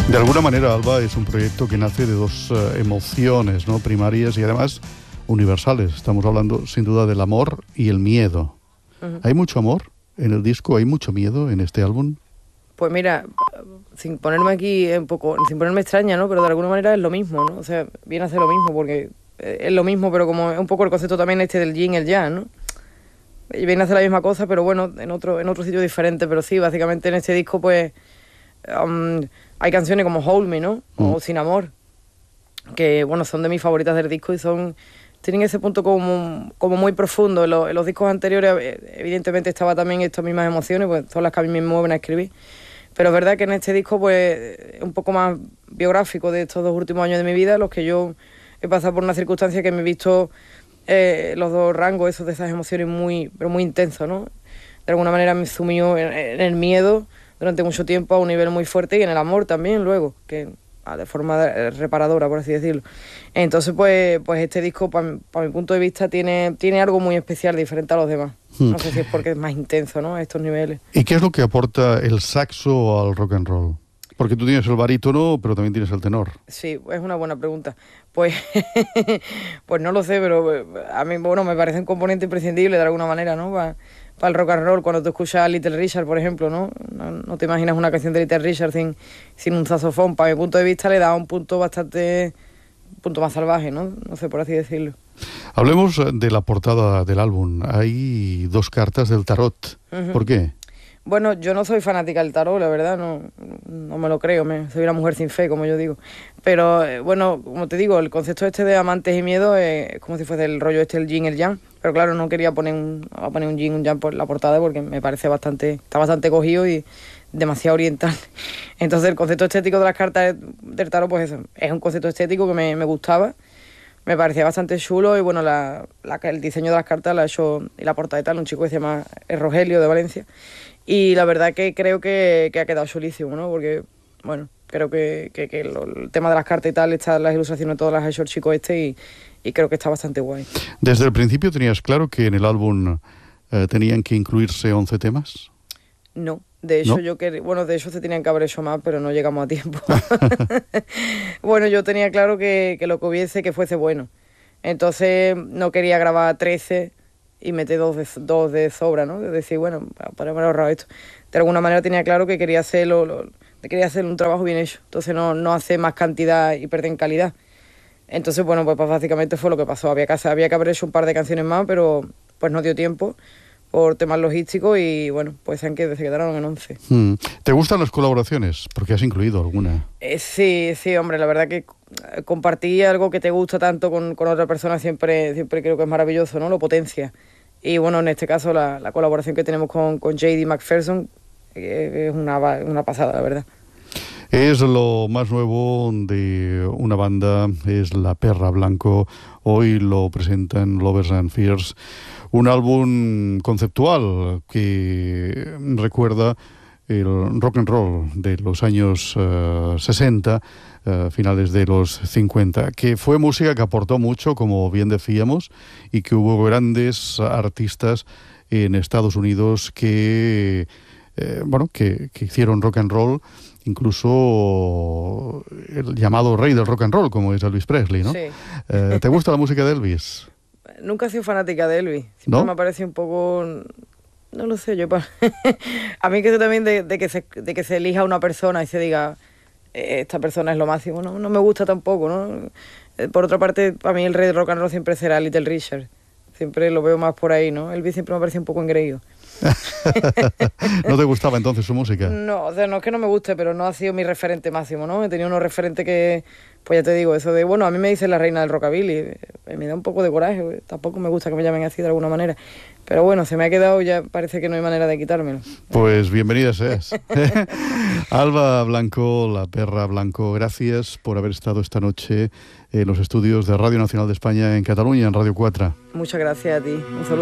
De alguna manera, Alba, es un proyecto que nace de dos emociones, ¿no?, primarias y además universales. Estamos hablando, sin duda, del amor y el miedo. Uh-huh. ¿Hay mucho amor en el disco? ¿Hay mucho miedo en este álbum? Pues mira, sin ponerme aquí un poco, sin ponerme extraña, ¿no?, pero de alguna manera es lo mismo, ¿no? O sea, viene a ser lo mismo porque es lo mismo, pero como es un poco el concepto también del yin y el yang, ¿no? Y viene a hacer la misma cosa, pero bueno, en otro sitio diferente. Pero sí, básicamente en este disco, pues, hay canciones como Hold Me, ¿no? O Sin Amor, que, bueno, son de mis favoritas del disco y tienen ese punto como muy profundo. En los discos anteriores, evidentemente, estaba también estas mismas emociones, pues son las que a mí me mueven a escribir. Pero es verdad que en este disco, pues, es un poco más biográfico de estos 2 últimos años de mi vida, los que yo he pasado por una circunstancia que me he visto los 2 rangos esos de esas emociones pero muy intensos, ¿no? De alguna manera me sumió en el miedo durante mucho tiempo a un nivel muy fuerte y en el amor también luego, que de forma reparadora, por así decirlo. Entonces, pues este disco, para mi punto de vista, tiene algo muy especial, diferente a los demás. No sé si es porque es más intenso, ¿no?, a estos niveles. ¿Y qué es lo que aporta el saxo al rock and roll? Porque tú tienes el barítono, pero también tienes el tenor. Sí, es una buena pregunta. Pues no lo sé, pero a mí, bueno, me parece un componente imprescindible de alguna manera, ¿no?, para el rock and roll. Cuando tú escuchas a Little Richard, por ejemplo, ¿no? No te imaginas una canción de Little Richard sin un saxofón. Para mi punto de vista le da un punto más salvaje, ¿no? No sé, por así decirlo. Hablemos de la portada del álbum. Hay 2 cartas del tarot. Uh-huh. ¿Por qué? Bueno, yo no soy fanática del tarot, la verdad, no me lo creo, soy una mujer sin fe, como yo digo. Pero, bueno, como te digo, el concepto de amantes y miedo es como si fuese el rollo el yin y el yang. Pero claro, no quería poner un yin y un yang por la portada porque me parece está bastante cogido y demasiado oriental. Entonces, el concepto estético de las cartas del tarot, pues eso, es un concepto estético que me gustaba. Me parecía bastante chulo y, bueno, el diseño de las cartas la ha hecho, y la portada y tal, un chico que se llama Rogelio, de Valencia. Y la verdad que creo que ha quedado chulísimo, ¿no? Porque, bueno, creo que el tema de las cartas y tal, las ilustraciones todas las ha hecho el chico y creo que está bastante guay. ¿Desde el principio tenías claro que en el álbum tenían que incluirse 11 temas? No, de hecho ¿No? De hecho se tenían que haber hecho más, pero no llegamos a tiempo. Bueno, yo tenía claro que lo que hubiese que fuese bueno. Entonces no quería grabar 13 y meter dos de sobra, ¿no? De decir, bueno, para haber ahorrado esto. De alguna manera tenía claro que quería hacer un trabajo bien hecho. Entonces no hacer más cantidad y perder en calidad. Entonces, bueno, pues básicamente fue lo que pasó. Había que haber hecho un par de canciones más, pero pues no dio tiempo por temas logísticos y, bueno, pues se quedaron en 11. ¿Te gustan las colaboraciones? Porque has incluido alguna. Sí, hombre, la verdad que compartir algo que te gusta tanto con otra persona siempre creo que es maravilloso, ¿no? Lo potencia. Y, bueno, en este caso la colaboración que tenemos con J.D. McPherson es una pasada, la verdad. Es lo más nuevo de una banda, es La Perra Blanco. Hoy lo presentan Lovers and Fears, un álbum conceptual que recuerda el rock and roll de los años 60, finales de los 50, que fue música que aportó mucho, como bien decíamos, y que hubo grandes artistas en Estados Unidos que hicieron rock and roll, incluso el llamado rey del rock and roll, como es Elvis Presley, ¿no? Sí. ¿Te gusta la música de Elvis? Nunca he sido fanática de Elvis. Siempre ¿No? me parece un poco... No lo sé, a mí que eso también de que se elija una persona y se diga esta persona es lo máximo, no me gusta tampoco, ¿no? Por otra parte, para mí el rey del rock and roll siempre será Little Richard. Siempre lo veo más por ahí, ¿no? Elvis siempre me parece un poco engreído. ¿No te gustaba entonces su música? No, o sea, no es que no me guste, pero no ha sido mi referente máximo, ¿no? He tenido unos referentes que, pues ya te digo, eso de, bueno, a mí me dicen la reina del rockabilly, me da un poco de coraje, tampoco me gusta que me llamen así de alguna manera, pero bueno, se me ha quedado, ya parece que no hay manera de quitármelo. Pues bienvenida seas. Alba Blanco, La Perra Blanco, gracias por haber estado esta noche en los estudios de Radio Nacional de España en Cataluña, en Radio 4. Muchas gracias a ti, un saludo.